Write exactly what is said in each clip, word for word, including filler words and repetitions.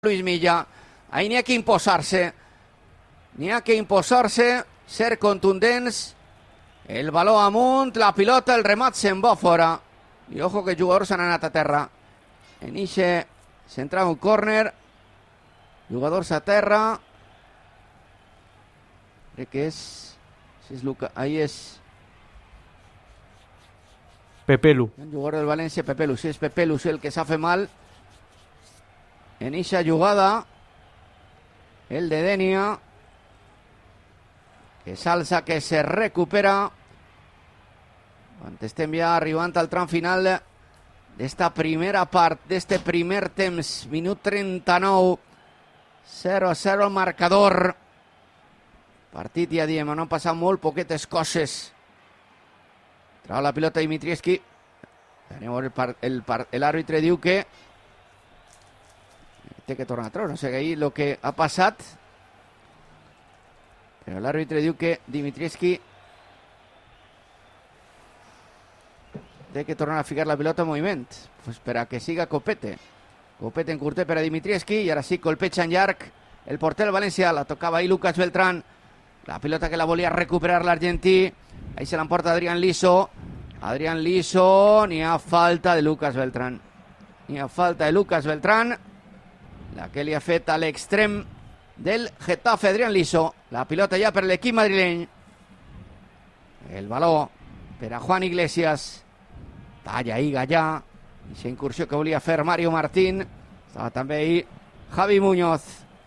Luis Milla. Ahí n'hi ha que imposar-se. N'hi ha que imposar-se, ser contundents. El baló amunt, la pilota, el remat se'n va fora. I ojo que els jugadors s'han anat a terra. En ixe s'entrava un córner. Jugadors a terra. Crec que és... Si és Luca... Ahí és... Pepelu. Un jugador del València, Pepelu. Si és Pepelu, si el que s'ha fet mal. En ixa jugada, el de Denia, que s'alça, que se recupera. Quan estem ja arribant al tram final d'esta primera part, d'este primer temps, minut trenta-nou, zero a zero el marcador. Partit, ja diem, no han passat molt poquetes coses. Trau la pilota Dimitrievski. L'àrbitre diu que té que tornar a treure, no sé, ahir el que ha passat, però l'àrbitre diu que Dimitrievski té que tornar a ficar la pilota en moviment, pues per a que siga Copete. Copete en curtet per a Dimitrievski, i ara sí, colpeja en llarg el porter del València, la tocava ahí Lucas Beltrán, la pilota que la volia recuperar l'argentí, ahí se l'emporta Adrián Liso, Adrián Liso, n'hi ha falta de Lucas Beltrán, n'hi ha falta de Lucas Beltrán, la que li ha fet a l'extrem del Getafe, Adrián Liso. La pilota ja per l'equip madrileny. El baló per a Juan Iglesias. Talla ahí Gallà. Ixa incursió que volia fer Mario Martín. Estava també ahí Javi Muñoz.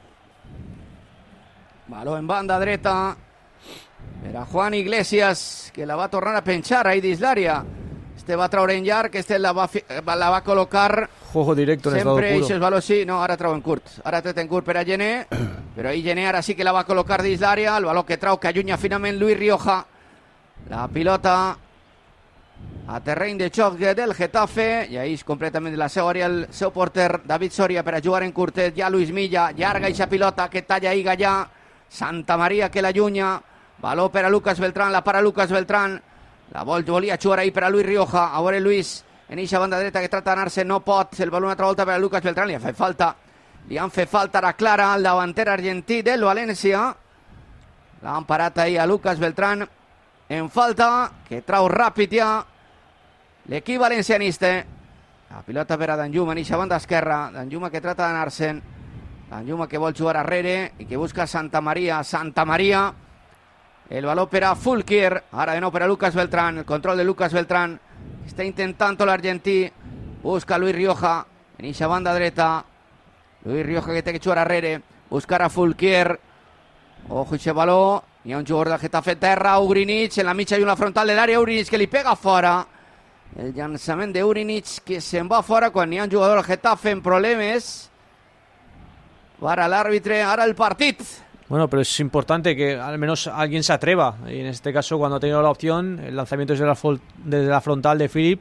Baló en banda dreta per a Juan Iglesias, que la va tornar a penjar ahí dins l'àrea. Este va treure en llarg, este la va, la va col·locar juego directo en estado puro. Sempre eixes valors, sí, no, ara trau en curt. Ara tret en curt per a Gené, però ahí Gené ara sí que la va col·locar dins l'àrea, el baló que trau, que allunya finalment Luis Rioja. La pilota a terreny de xoc del Getafe, i ahí és completament de la seva àrea el seu porter David Soria per a jugar en curtet, ja Luis Milla, llarga eixa pilota que talla ahí Gallà, Santa Maria que l'allunya, baló per a Lucas Beltrán, la para Lucas Beltrán, la vol, volia jugar ahí per a Luis Rioja, a veure Luis, en eixa banda dreta que trata d'anar-se, no pot, el baló una altra volta per a Lucas Beltrán, li ha fet falta, li han fet falta ara clara al davanter argentí del València, l'han parat ahí a Lucas Beltrán, en falta, que trau ràpid ja, l'equip valencianista, la pilota per a Danjuma en eixa banda esquerra, Danjuma que trata d'anar-se'n, Danjuma que vol jugar arrere i que busca Santa Maria, Santa Maria, el baló per a Fulquier, ara de nou per a Lucas Beltrán, el control de Lucas Beltrán, està intentant l'argentí, busca Luis Rioja, en eixa banda dreta, Luis Rioja que té que jugar arrere, buscar a Fulquier, ojo eixe baló, hi ha un jugador del Getafe terra, Ugrinic, en la mitja i una frontal de l'àrea, Ugrinic que li pega fora, el llançament d'Ugrinic que se'n va fora quan hi ha un jugador del Getafe en problemes, para l'àrbitre, ara el partit. Bueno, pero es importante que al menos alguien se atreva. Y en este caso, cuando ha tenido la opción, el lanzamiento es desde la, fol- desde la frontal de Philip.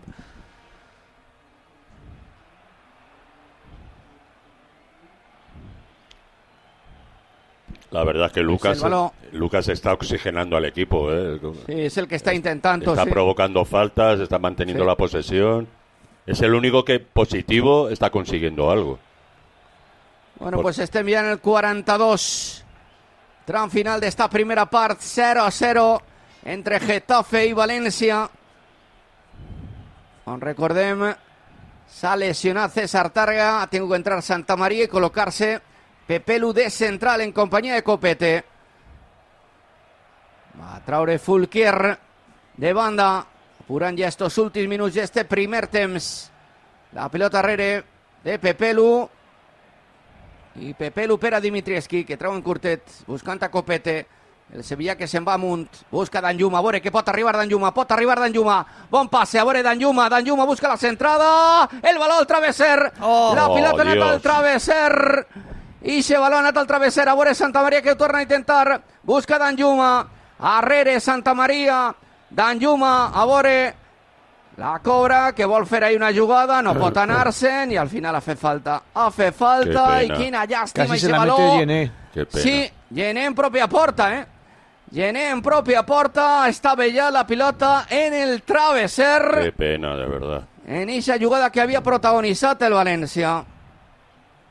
La verdad es que Lucas, Lucas está oxigenando al equipo. ¿eh? Sí, es el que está intentando. Está sí. provocando faltas, está manteniendo sí. la posesión. Es el único que positivo está consiguiendo algo. Bueno, Por... pues estem ja en el quaranta-dos. Tram final d'esta primera part, zero a zero entre Getafe i València. On recordem, s'ha lesionat César Targa, ha tingut que entrar Santa Maria i col·locar-se Pepelu de central en companyia de Copete. Va traure Fulquier de banda, apurant ja estos últims minuts d'este primer temps. La pilota arrere de Pepelu. I Pepelu per a Dimitrievski, que treu en curtet, buscant a Copete, el Sevilla que se'n va amunt, busca Danjuma, a veure que pot arribar Danjuma, pot arribar Danjuma, bon passe, a veure Danjuma, Danjuma busca la centrada, el baló al travesser, oh, la pilota ha anat al travesser, i se baló ha anat al travesser, a veure Santa Maria que ho torna a intentar, busca Danjuma, arrere Santa Maria, Danjuma, a veure... La cobra, que vol fer ahí una jugada, no pot anar-se'n i al final ha fet falta. Ha fet falta i quina llàstima. Casi se la mete Gené. Sí, Gené en pròpia porta, eh? Gené en pròpia porta, estava ja la pilota en el travesser. Qué pena, de verdad. En eixa jugada que havia protagonitzat el València.